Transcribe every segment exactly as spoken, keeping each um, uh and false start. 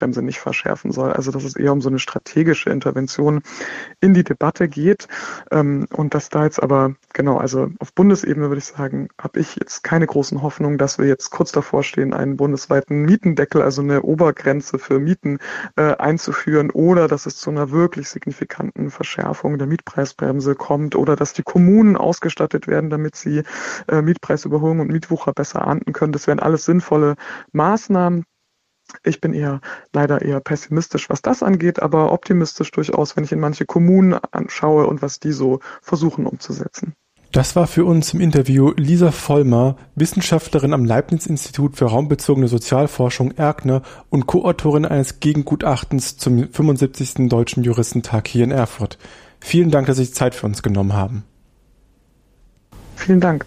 Mietpreisbremse nicht verschärfen soll. Also dass es eher um so eine strategische Intervention in die Debatte geht. Ähm, und dass da jetzt aber, genau, also auf Bundesebene würde ich sagen, habe ich jetzt keine großen Hoffnungen, dass wir jetzt kurz davor stehen, einen bundesweiten Mietendeckel, also eine Obergrenze für Mieten äh, einzuführen, oder dass es zu einer wirklich signifikanten Verschärfung der Mietpreisbremse kommt oder dass die Kommunen ausgestattet werden, damit sie äh, Mietpreisüberholung und Mietwucher besser ahnden können. Das wären alles sinnvolle Maßnahmen. Ich bin eher leider eher pessimistisch, was das angeht, aber optimistisch durchaus, wenn ich in manche Kommunen anschaue und was die so versuchen umzusetzen. Das war für uns im Interview Lisa Vollmer, Wissenschaftlerin am Leibniz-Institut für raumbezogene Sozialforschung Erkner und Co-Autorin eines Gegengutachtens zum fünfundsiebzigsten Deutschen Juristentag hier in Erfurt. Vielen Dank, dass Sie sich Zeit für uns genommen haben. Vielen Dank.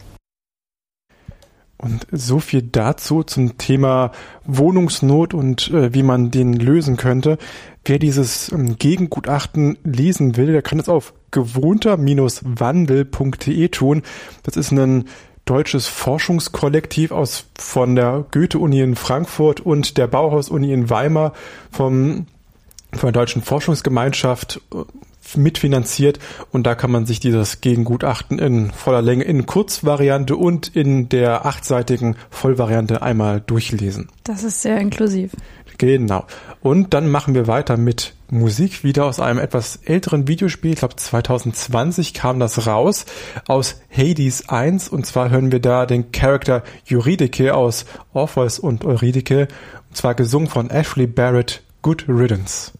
Und so viel dazu zum Thema Wohnungsnot und äh, wie man den lösen könnte. Wer dieses ähm, Gegengutachten lesen will, der kann es auf gewohnter Wandel punkt de tun. Das ist ein deutsches Forschungskollektiv aus von der Goethe-Uni in Frankfurt und der Bauhaus-Uni in Weimar vom, von der Deutschen Forschungsgemeinschaft mitfinanziert, und da kann man sich dieses Gegengutachten in voller Länge in Kurzvariante und in der achtseitigen Vollvariante einmal durchlesen. Das ist sehr inklusiv. Genau. Und dann machen wir weiter mit Musik, wieder aus einem etwas älteren Videospiel. Ich glaube zwanzig zwanzig kam das raus, aus Hades eins, und zwar hören wir da den Charakter Eurydike aus Orpheus und Eurydike, und zwar gesungen von Ashley Barrett, Good Riddance.